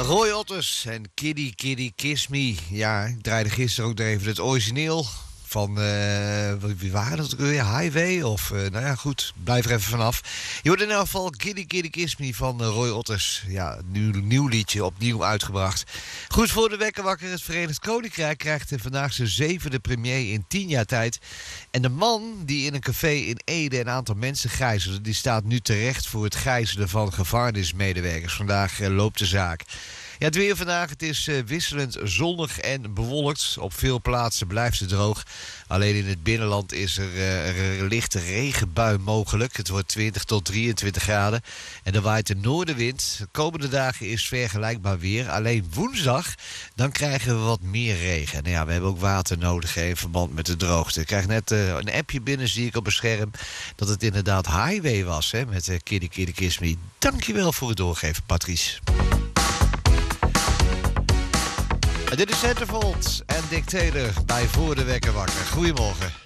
Roy Otters en Kitty Kitty Kiss Me. Ja, ik draaide gisteren ook nog even het origineel van, wie waren dat ook weer? Highway? Of, nou ja, goed, blijf er even vanaf. Je hoort in elk geval Kitty Kitty Kiss Me van Roy Otters. Ja, nieuw liedje, opnieuw uitgebracht. Goed voor de wekker wakker. Het Verenigd Koninkrijk krijgt vandaag zijn 7e premier in 10 jaar tijd. En de man die in een café in Ede een aantal mensen gijzelde, die staat nu terecht voor het gijzelen van gevangenismedewerkers. Vandaag loopt de zaak. Ja, het weer vandaag, het is wisselend zonnig en bewolkt. Op veel plaatsen blijft het droog. Alleen in het binnenland is er een lichte regenbui mogelijk. Het wordt 20 tot 23 graden. En er waait een noordenwind. De komende dagen is vergelijkbaar weer. Alleen woensdag, dan krijgen we wat meer regen. Nou ja, we hebben ook water nodig in verband met de droogte. Ik krijg net een appje binnen, zie ik op het scherm, dat het inderdaad Highway was, hè, met Kitty Kitty Kiss Me. Dankjewel voor het doorgeven, Patrice. Dit is Centerfold en Dick Taylor bij Voor de Wekker Wakker. Goedemorgen.